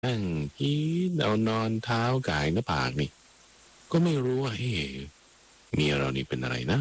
นั่งคิดเอานอนเท้าก่ายหน้าผากนี่ก็ไม่รู้ว่าเมียเรานี่เป็นอะไรนะ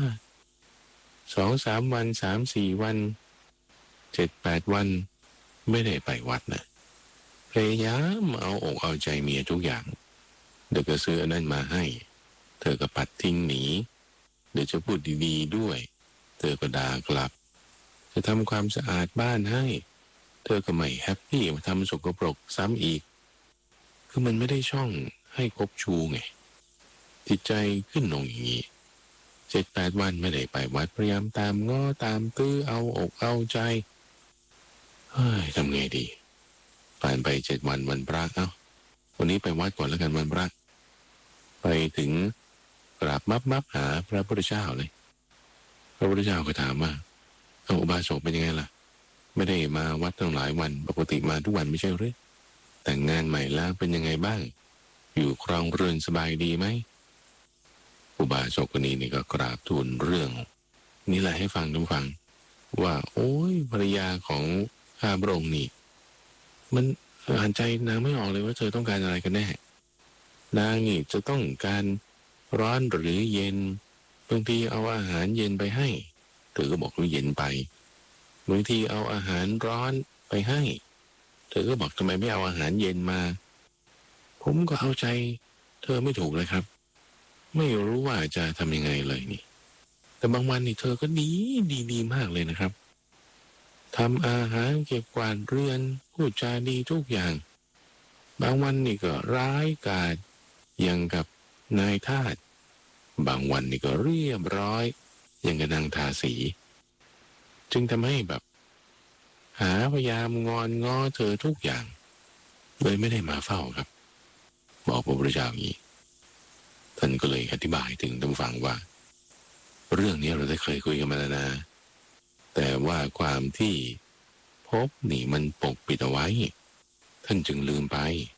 2-3 วัน3-4 วัน7-8 วันไม่ได้ไปวัดนะพยายามเอาอกเอาใจเมียทุกอย่างเดี๋ยวก็ซื้ออันนั้นมาให้เธอก็ปัดทิ้งหนีเดี๋ยวจะพูดดีๆด้วยเธอก็ด่ากลับจะทำความสะอาดบ้านให้เธอก็ไม่แฮปปี้มาทำสกปรกซ้ำอีกคือมันไม่ได้ช่องให้คบชูไงจิตใจขึ้นลงอย่างนี้7-8 วันไม่ได้ไปวัดพยายามตามง้อตามตื้อเอาอกเอาใจเฮ้ยทำไงดีผ่านไป7 วันวันพระวันนี้ไปวัดก่อนแล้วกันวันพระไปถึงกราบมับหาพระพุทธเจ้าเลยพระพุทธเจ้าก็ถามว่าอุบาสกเป็นยังไงล่ะไม่ได้มาวัดตั้งหลายวันปกติมาทุกวันไม่ใช่หรือแต่งงานใหม่แล้วเป็นยังไงบ้างอยู่ครองเรือนสบายดีไหมอุบาสกคนนี้นี่ก็กราบทูลเรื่องนี่แหละให้ฟังทุกฟังว่าโอ้ยภรรยาของข้าพระองค์นี่มันอ่านใจนางไม่ออกเลยว่าเธอต้องการอะไรกันแน่นางนี่จะต้องการร้อนหรือเย็นบางทีเอาอาหารเย็นไปให้เธอก็บอกว่าเย็นไปบางทีเอาอาหารร้อนไปให้เธอก็บอกทำไมไม่เอาอาหารเย็นมาผมก็เอาใจเธอไม่ถูกเลยครับไม่รู้ว่าจะทำยังไงเลยนี่แต่บางวันนี่เธอก็ดีมากเลยนะครับทำอาหารเก็บกวาดเรือนพูดจาดีทุกอย่างบางวันนี่ก็ร้ายกาจอย่างกับนายทาสบางวันนี่ก็เรียบร้อยอย่างกับนางทาสีจึงทำให้แบบพยายามงอนง้อเธอทุกอย่างเลยไม่ได้มาเฝ้าครับบอกพระพุทธเจ้าอย่างนี้ท่านก็เลยอธิบายถึงท่านฟังว่าเรื่องนี้เราได้เคยคุยกันมาแล้วนะแต่ว่าความที่พบนี่มันปกปิดเอาไว้ท่านจึงลืมไป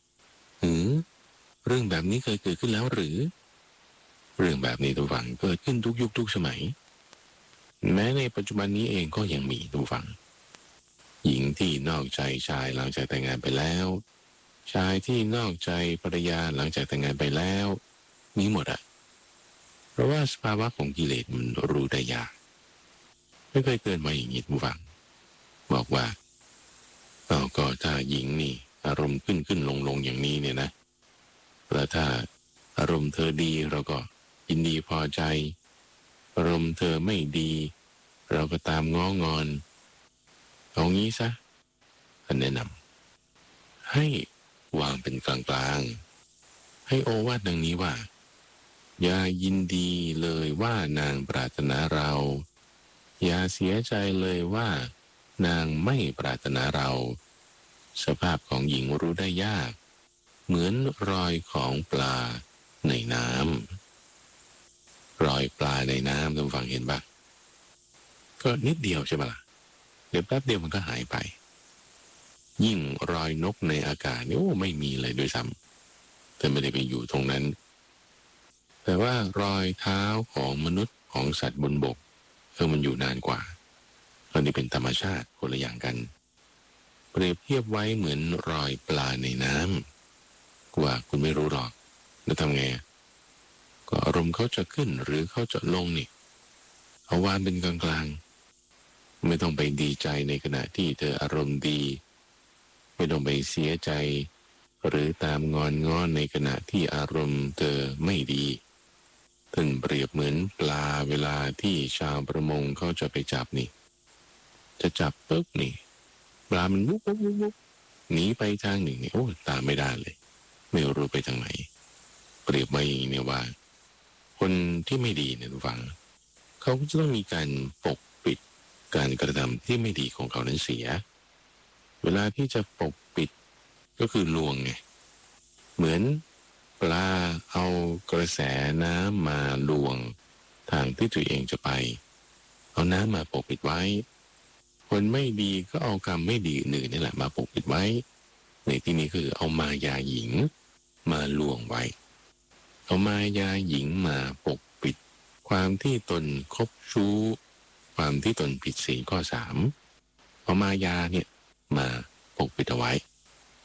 เรื่องแบบนี้เคยเกิดขึ้นแล้วหรือเรื่องแบบนี้ท่านฟังเกิดขึ้นทุกยุคทุกสมัยแม้ในปัจจุบันนี้เองก็ยังมีท่านฟังหญิงที่นอกใจชายหลังจากแต่งงานไปแล้วชายที่นอกใจภรรยาหลังจากแต่งงานไปแล้วมีหมดอะเพราะว่าสภาวะของกิเลสมันรู้ได้ยากไม่เคยเกินมาอย่างนี้ผู้ฟังบอกว่าก็ถ้าหญิงนี่อารมณ์ขึ้นลงอย่างนี้เนี่ยนะแล้วถ้าอารมณ์เธอดีเราก็ยินดีพอใจอารมณ์เธอไม่ดีเราก็ตามง้องอนเอางี้ซะท่านแนะนำให้วางเป็นกลางให้โอวาทดังนี้ว่าอย่ายินดีเลยว่านางปรารถนาเราอย่าเสียใจเลยว่านางไม่ปรารถนาเราสภาพของหญิงรู้ได้ยากเหมือนรอยของปลาในน้ำรอยปลาในน้ำท่านฟังเห็นปะก็นิดเดียวใช่ปะล่ะเดี๋ยวแป๊บเดียวมันก็หายไปยิ่งรอยนกในอากาศนี่ไม่มีเลยด้วยซ้ำแต่ไม่ได้ไปอยู่ตรงนั้นแต่ว่ารอยเท้าของมนุษย์ของสัตว์บนบกมันอยู่นานกว่าอันนี้เป็นธรรมชาติคนละอย่างกันเปรียบเทียบไว้เหมือนรอยปลาในน้ำว่าคุณไม่รู้หรอกแล้วทำไงก็อารมณ์เขาจะขึ้นหรือเขาจะลงนี่เอาวางเป็นกลางๆไม่ต้องไปดีใจในขณะที่เธออารมณ์ดีไม่ต้องไปเสียใจหรือตามงอนง้อในขณะที่อารมณ์เธอไม่ดีท่านเปรียบเหมือนปลาเวลาที่ชาวประมงเขาจะไปจับนี่จะจับปุ๊บนี่ปลามันวุบหนีไปทางหนึ่งนี่ตามไม่ได้เลยไม่รู้ไปทางไหนเปรียบไว้เนี่ยว่าคนที่ไม่ดีเนี่ยทุกฝังเขาก็จะต้องมีการปกปิดการกระทำที่ไม่ดีของเขานั้นเสียเวลาที่จะปกปิดก็คือลวงไงเหมือนปลาเอากระแสน้ำมาลวงทางที่ตัวเองจะไปเอาน้ำมาปกปิดไว้คนไม่ดีก็เอากรรมไม่ดีอื่นนี่แหละมาปกปิดไว้ในที่นี้คือเอามายาหญิงมาลวงไว้เอามายาหญิงมาปกปิดความที่ตนคบชู้ความที่ตนผิดศีลข้อ 3เอามายาเนี่ยมาปกปิดเอาไว้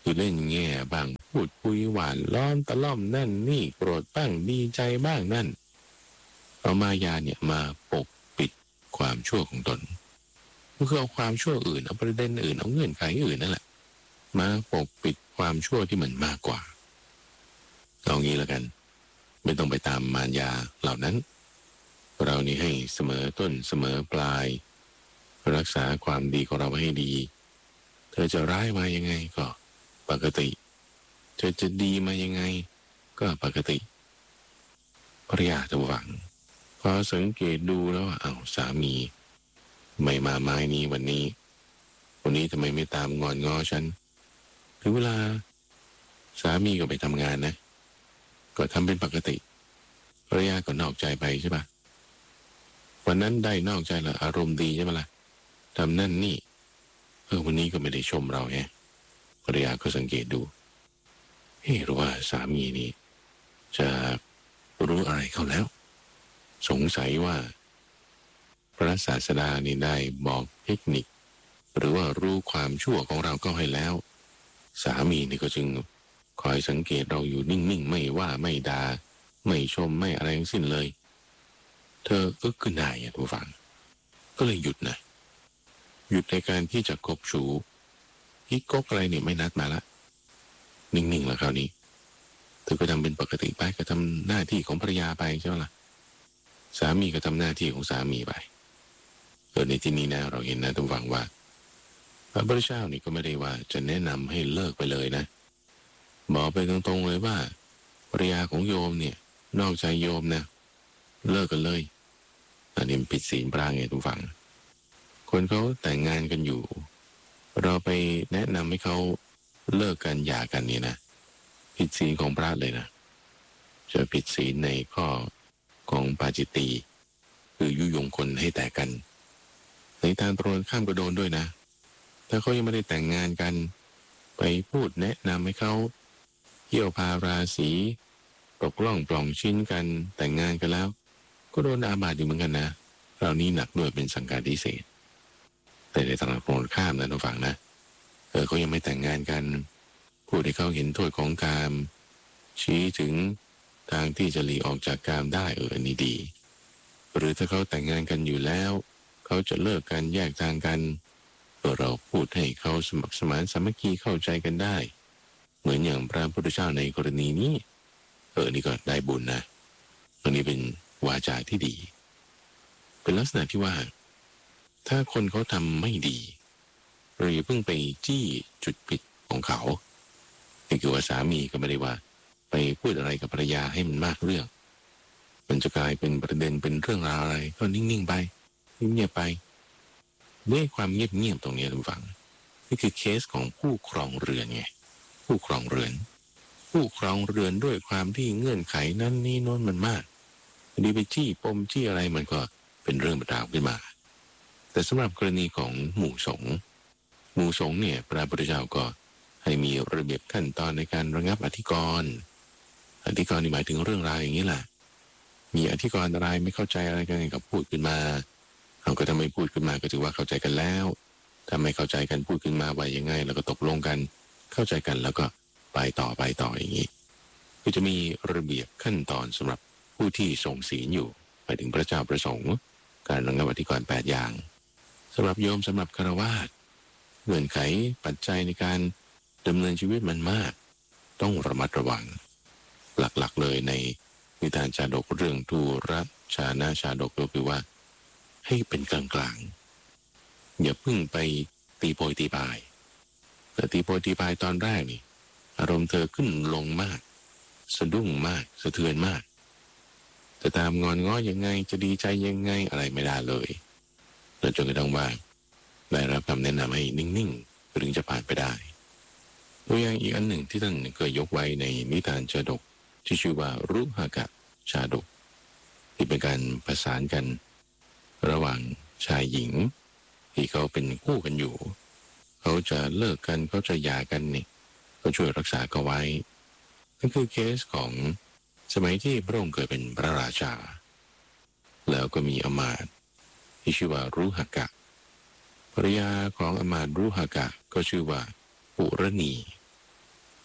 คือเล่นแง่บ้างพูดคุยหวานล้อมตะล่อมนั่นนี่โกรธบ้างดีใจบ้างนั่นเอามายาเนี่ยมาปกปิดความชั่วของตนก็คือเอาความชั่วอื่นเอาประเด็นอื่นเอาเงื่อนไขอื่นนั่นแหละมาปกปิดความชั่วที่มันมากกว่าเอางี้แล้วกันไม่ต้องไปตามมารยาเหล่านั้นเรานี่ให้เสมอต้นเสมอปลายรักษาความดีของเราให้ดีเธอจะร้ายมายังไงก็ปกติเธอจะดีมายังไงก็ปกติภรรยาจะหวังพอสังเกตดูแล้วว่าสามีไม่มาไม้นี้วันนี้ทำไมไม่ตามงอนง้อฉันถึงเวลาสามีก็ไปทำงานนะก็ทำเป็นปกติภรรยาก็นอกใจไปใช่ปะวันนั้นได้นอกใจแล้วอารมณ์ดีใช่ไหมล่ะทำนั่นนี่วันนี้ก็ไม่ได้ชมเราภรรยาก็สังเกตดูหรือว่าสามีนี่จะรู้อะไรเขาแล้วสงสัยว่าพระศาสดานี่ได้บอกเทคนิคหรือว่ารู้ความชั่วของเราก็ให้แล้วสามีนี่ก็จึงคอยสังเกตเราอยู่นิ่งๆไม่ว่าไม่ด่าไม่ชมไม่อะไรทั้งสิ้นเลยเธอก็ขึ้นได้ทุกฝั่งก็เลยหยุดในการที่จะคบชู้ที่ก๊กอะไรเนี่ยไม่นัดมาละนิ่งๆแล้วคราวนี้เธอก็ทำเป็นปกติไปก็ทำหน้าที่ของภรรยาไปใช่ไหมล่ะสามีก็ทำหน้าที่ของสามีไปในที่นี้นะเราเห็นนะทุกฝั่งว่าพระพุทธเจ้านี่ก็ไม่ได้ว่าจะแนะนำให้เลิกไปเลยนะบอกไปตรงๆเลยว่าภรรยาของโยมเนี่ยนอกใจโยมนะเลิกกันเลยอันนี้ผิดศีลพระไงทุกฝั่งคนเขาแต่งงานกันอยู่เราไปแนะนำให้เขาเลิกกันหย่ากันนี่นะผิดศีลของพระเลยนะจะผิดศีลในข้อของปาจิตตีคือยุยงคนให้แตกกันในทางตรงข้ามก็โดนด้วยนะถ้าเขายังไม่ได้แต่งงานกันไปพูดแนะนำให้เขาเกี่ยวพาราศีตกล่องปล่องชิ้นกันแต่งงานกันแล้วก็โดนอาบัติอยู่เหมือนกันนะคราวนี้หนักด้วยเป็นสังฆาทิเศษแต่ในทางตรงข้ามนะทุกฝั่งนะเขายังไม่แต่งงานกันพูดให้เขาเห็นโทษของกามชี้ถึงทางที่จะหลีกออกจากกามได้อันนี้ดีหรือถ้าเขาแต่งงานกันอยู่แล้วเขาจะเลิกกันแยกทางกันเราพูดให้เขาสมัครสมานสามัคคีเข้าใจกันได้เหมือนอย่างพระพุทธเจ้าในกรณีนี้นี่ก็ได้บุญนะอันนี้เป็นวาจาที่ดีเป็นลักษณะที่ว่าถ้าคนเขาทำไม่ดีเราอย่าเพิ่งไปจี้จุดผิดของเขานี่คือว่าสามีก็ไม่ได้ว่าไปพูดอะไรกับภรรยาให้มันมากเรื่องมันจะกลายเป็นประเด็นเป็นเรื่องราวอะไรก็นิ่งๆไปเงียบๆไปด้วยความเงียบๆตรงนี้ทุกฝั่งนี่คือเคสของผู้ครองเรือนไงผู้ครองเรือนด้วยความที่เงื่อนไขนั้นนี่โน้นมันมากดีไปจี้ปมจี้อะไรมันก็เป็นเรื่องเป็นราวขึ้นมาแต่สำหรับกรณีของหมู่สงฆ์เนี่ยพระพุทธเจ้าก็ให้มีระเบียบขั้นตอนในการระงับอธิกรณ์นี่หมายถึงเรื่องราวอย่างนี้แหละมีอธิกรณ์อะไรไม่เข้าใจอะไรกันกับพูดขึ้นมาเราก็ทำไมพูดขึ้นมาก็ถือว่าเข้าใจกันแล้วถ้าไม่เข้าใจกันพูดขึ้นมาว่ายังไงแล้วก็ตกลงกันเข้าใจกันแล้วก็ไปต่ออย่างนี้ก็จะมีระเบียบขั้นตอนสำหรับผู้ที่ทรงศีลอยู่ไปถึงพระเจ้าประสงค์การระงับอธิกรณ์8อย่างสำหรับโยมสำหรับฆราวาสเงื่อนไขปัจจัยในการดำเนินชีวิตมันมากต้องระมัดระวังหลักๆเลยในนิทานชาดกเรื่องทูรชานะชาดกก็คือว่าให้เป็นกลางอย่าเพิ่งไปตีโพยตีพายแต่ตีโพยตีพายตอนแรกนี่อารมณ์เธอขึ้นลงมากสะดุ้งมากสะเทือนมากจะตามงอนง้อยังไงจะดีใจยังไงอะไรไม่ได้เลยแล้วจนกระทั่งว่าได้รับคำแนะนำให้นิ่งๆถึงจะผ่านไปได้ตัวอย่างอีกอันหนึ่งที่ท่านเคยยกไว้ในนิทานชาดกที่ชื่อว่ารุหกะชาดกที่เป็นการประสานกันระหว่างชายหญิงที่เขาเป็นคู่กันอยู่เขาจะเลิกกันเขาจะหย่ากันนี่ก็ช่วยรักษาเขาไว้นั่นคือเคสของสมัยที่พระองค์เกิดเป็นพระราชาแล้วก็มีอมาตย์ที่ชื่อว่ารุหกะภรรยาของอมาตย์รุหกะก็ชื่อว่าปุรณี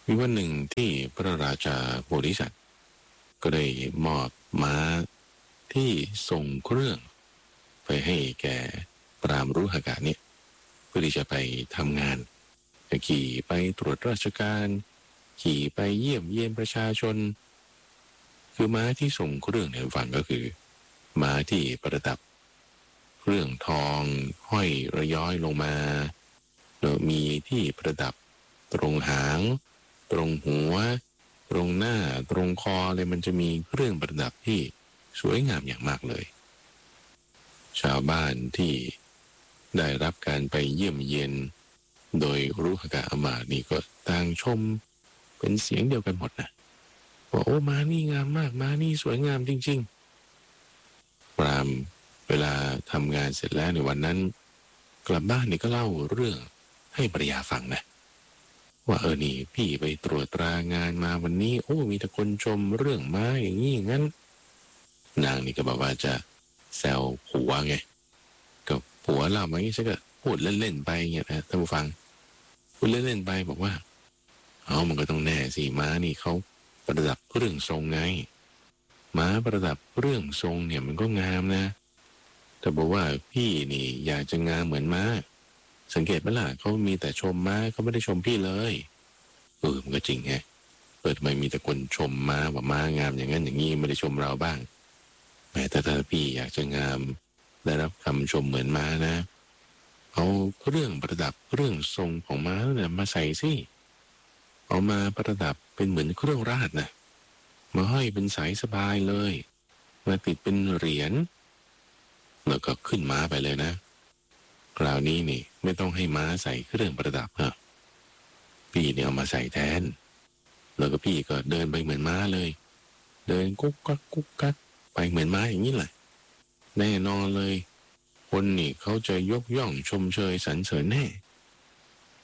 มีวันหนึ่งที่พระราชาโพธิสัตว์ก็ได้มอบม้าที่ส่งเครื่องไปให้แก่ปรามรุหกะเนี่ยเพื่อที่จะไปทำงานขี่ไปตรวจราชการขี่ไปเยี่ยมเยียนประชาชนคือม้าที่ส่งเครื่องในฝั่งก็คือม้าที่ประดับเครื่องทองห้อยระย้อยลงมาแล้วมีที่ประดับตรงหางตรงหัวตรงหน้าตรงคอเลยมันจะมีเครื่องประดับที่สวยงามอย่างมากเลยชาวบ้านที่ได้รับการไปเยี่ยมเยียนโดยรุหกะอมาตย์นี่ก็ต่างชมเป็นเสียงเดียวกันหมดนะว่าโอ้ม้านี่งามมากม้านี่สวยงามจริงๆพราหมณ์เวลาทำงานเสร็จแล้วในวันนั้นกลับบ้านนี่ก็เล่าเรื่องให้ภรรยาฟังนะว่านี่พี่ไปตรวจตรางานมาวันนี้โอ้มีแต่คนชมเรื่องม้าอย่างนี้อย่างนั้นนางนี่ก็บอกว่าจะแซวผัวไงกับผัวเล่ามาอย่างนี้ฉันก็พูดเล่นๆไปเงี้ยนะท่านผู้ฟังพูดเล่นๆไปบอกว่ามันก็ต้องแน่สิม้านี่เขาประดับเรื่องทรงไงม้าประดับเรื่องทรงเนี่ยมันก็งามนะแต่บอกว่าพี่นี่อยากจะงามเหมือนม้าสังเกตไหมล่ะเขามีแต่ชมม้าเขาไม่ได้ชมพี่เลยมันก็จริงไงทำไมมีแต่คนชมม้าว่าม้างามอย่างนั้นอย่างนี้ไม่ได้ชมเราบ้างแต่ถ้าพี่อยากจะงามได้รับคำชมเหมือนม้านะเอาเครื่องประดับเครื่องทรงของม้าเนี่ยมาใส่สิเอามาประดับเป็นเหมือนเครื่องราชนะมาห้อยเป็นสายสบายเลยมาติดเป็นเหรียญแล้วก็ขึ้นม้าไปเลยนะคราวนี้นี่ไม่ต้องให้ม้าใส่เครื่องประดับพี่เนี่ยเอามาใส่แทนแล้วก็พี่ก็เดินไปเหมือนม้าเลยเดินกุ๊กกักกุ๊กกักไปเหมือนม้าอย่างนี้แหละแน่นอนเลยคนนี่เขาจะยกย่องชมเชยสรรเสริญแน่